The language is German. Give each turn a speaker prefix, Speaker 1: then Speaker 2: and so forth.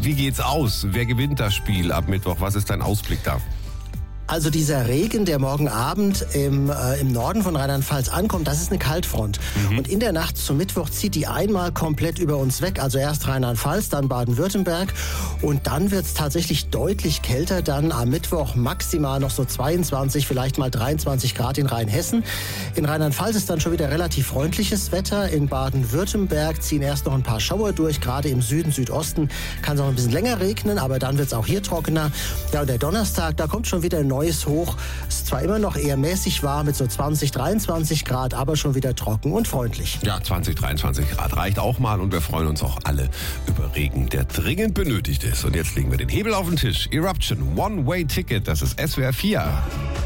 Speaker 1: Wie geht's aus? Wer gewinnt das Spiel ab Mittwoch? Was ist dein Ausblick da?
Speaker 2: Also dieser Regen, der morgen Abend im Norden von Rheinland-Pfalz ankommt, das ist eine Kaltfront. Und in der Nacht zum Mittwoch zieht die einmal komplett über uns weg. Also erst Rheinland-Pfalz, dann Baden-Württemberg. Und dann wird es tatsächlich deutlich kälter. Dann am Mittwoch maximal noch so 22, vielleicht mal 23 Grad in Rheinhessen. In Rheinland-Pfalz ist dann schon wieder relativ freundliches Wetter. In Baden-Württemberg ziehen erst noch ein paar Schauer durch. Gerade im Süden, Südosten kann es auch ein bisschen länger regnen. Aber dann wird es auch hier trockener. Ja, und der Donnerstag, da kommt schon wieder ein neues Hoch. Es ist zwar immer noch eher mäßig warm mit so 20, 23 Grad, aber schon wieder trocken und freundlich.
Speaker 1: Ja, 20, 23 Grad reicht auch mal und wir freuen uns auch alle über Regen, der dringend benötigt ist. Und jetzt legen wir den Hebel auf den Tisch. Eruption, One-Way-Ticket, das ist SWR 4.